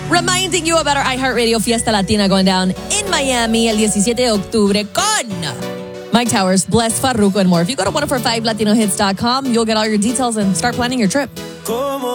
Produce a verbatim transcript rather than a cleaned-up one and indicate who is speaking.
Speaker 1: Reminding you about our iHeartRadio Fiesta Latina going down in Miami el diecisiete de octubre con Mike Towers, Bless, Farruko, and more. If you go to one oh four five latino hits dot com, you'll get all your details and start planning your trip.